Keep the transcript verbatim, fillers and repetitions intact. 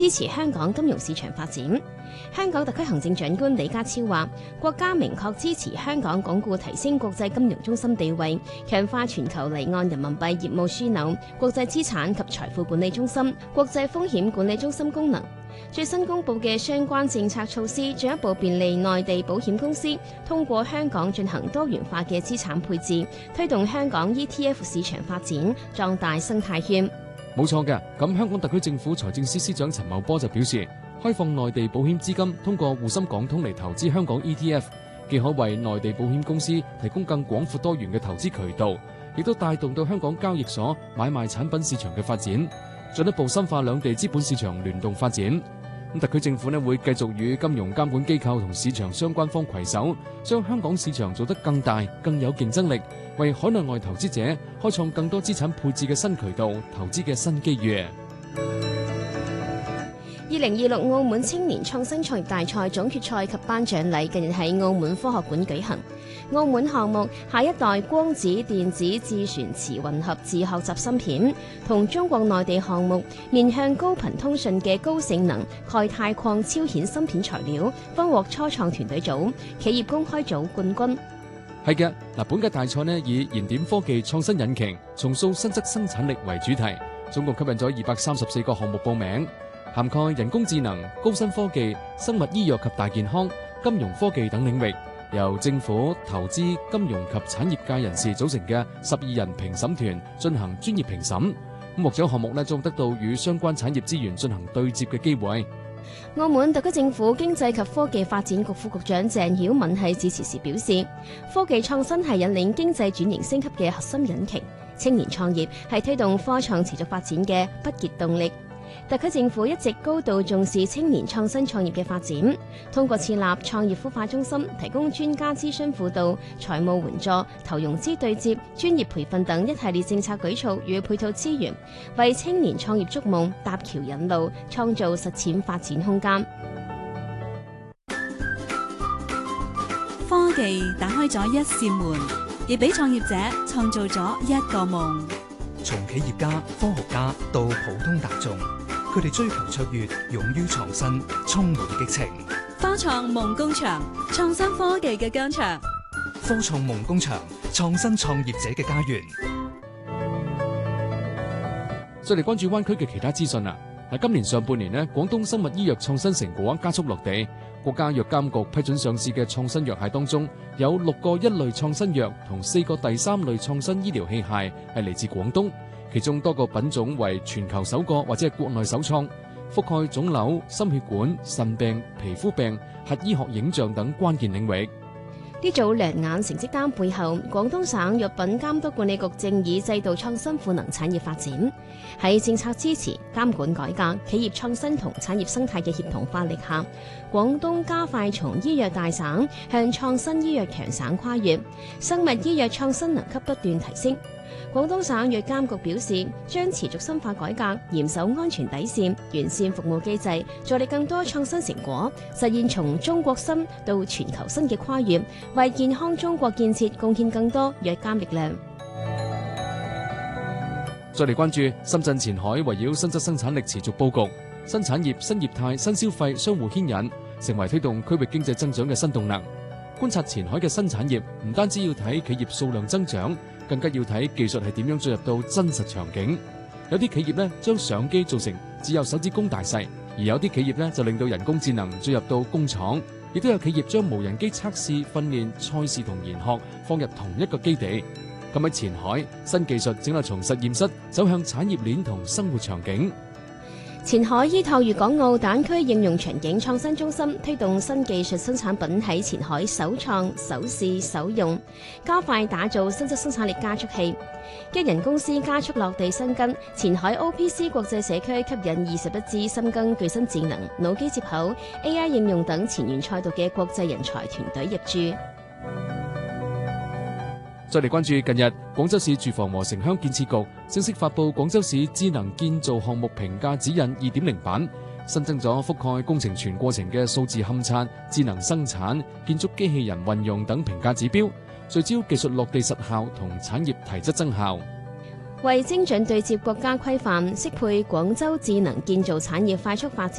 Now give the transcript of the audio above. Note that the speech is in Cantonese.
支持香港金融市場發展。香港特區行政長官李家超話，國家明確支持香港鞏固提升國際金融中心地位，強化全球離岸人民幣業務樞紐、國際資產及財富管理中心、國際風險管理中心功能。最新公布嘅相關政策措施，進一步便利內地保險公司通過香港進行多元化嘅資產配置，推動香港 E T F 市場發展，壯大生態圈。 冇錯嘅，咁香港特區政府財政司司長陳茂波就表示，開放內地保險資金通過滬深港通嚟投資香港 E T F， 既可為內地保險公司提供更廣闊多元嘅投資渠道，亦都帶動到香港交易所買賣產品市場嘅發展，進一步深化兩地資本市場聯動發展。咁特區政府呢會繼續與金融監管機構同市場相關方攜手，將香港市場做得更大、更有競爭力，為海內外投資者開創更多資產配置嘅新渠道、投資嘅新機遇。 二零二六澳門青年創新創業大賽總決賽及頒獎禮近日喺澳門科學館舉行。澳門項目下一代光子電子自旋磁混合自學習芯片，同中國內地項目面向高頻通訊嘅高性能鈣鈦礦超顯芯片材料，分獲初創團隊組、企業公開組冠軍。 係嘅，嗱，本屆大賽呢以燃點科技創新引擎重塑新質生產力為主題，總共吸引咗二百三十四個項目報名，涵蓋人工智能、高新科技、生物醫藥及大健康、金融科技等領域，由政府、投資、金融及產業界人士組成嘅十二人評審團進行專業評審。咁獲獎項目呢，仲得到與相關產業資源進行對接嘅機會。 澳門特區政府經濟及科技發展局副局長鄭曉敏喺致辭時表示，科技創新係引領經濟轉型升級嘅核心引擎，青年創業係推動科創持續發展嘅不竭動力。特區政府一直高度重視青年創新創業嘅發展，通過設立創業孵化中心，提供專家諮詢輔導、財務援助、投融資對接、專業培訓等一系列政策舉措與配套資源，為青年創業築夢、搭橋引路，創造實踐發展空間。 科技打開咗一扇門，亦俾創業者創造咗一個夢。 從企業家、科學家到普通大眾，佢哋追求卓越，勇於創新，充滿激情。 科創夢工場，創新科技嘅疆場。 科創夢工場，創新創業者嘅家園。 再嚟關注灣區嘅其他資訊啊！嗱，今年上半年呢，廣東生物醫藥創新成果加速落地。國家藥監局批准上市嘅創新藥械當中，有六個一類創新藥同四個第三類創新醫療器械係嚟自廣東，其中多個品種為全球首個或者係國內首創，覆蓋腫瘤、心血管、腎病、皮膚病、核醫學影像等關鍵領域。 呢組亮眼成績單背後，廣東省藥品監督管理局正以制度創新賦能產業發展。喺政策支持、監管改革、企業創新同產業生態嘅協同發力下，廣東加快從醫藥大省向創新醫藥強省跨越，生物醫藥創新能級不斷提升。廣東省藥監局表示，將持續深化改革，嚴守安全底線，完善服務機制，助力更多創新成果，實現從中國新到全球新嘅跨越，為健康中國建設貢獻更多藥監力量。 再嚟關注深圳前海圍繞新質生產力持續佈局，新產業、新業態、新消費相互牽引，成為推動區域經濟增長嘅新動能。觀察前海嘅新產業，唔單止要睇企業數量增長，更加要睇技術係點樣進入到真實場景。有啲企業呢將相機做成只有手指公大細，而有啲企業呢就令到人工智能進入到工廠，亦都有企業將無人機測試、訓練、賽事同研學放入同一個基地。咁喺前海，新技術正係從實驗室走向產業鏈同生活場景。 前海依託粵港澳大灣區應用場景創新中心，推動新技術新產品喺前海首創、首試、首用，加快打造新質生產力加速器。一人公司加速落地生根，前海 O P C 國際社區吸引二十一支深耕具身智能、腦機接口、A I 應用等前沿賽道嘅國際人才團隊入駐。 再嚟關注近日，廣州市住房和城鄉建設局正式發布廣州市智能建造項目評價指引二點零版，新增咗覆蓋工程全過程嘅數字勘察、智能生產、建築機器人運用等評價指標，聚焦技術落地實效同產業提質增效。 為精準對接國家規範，適配廣州智能建造產業快速發展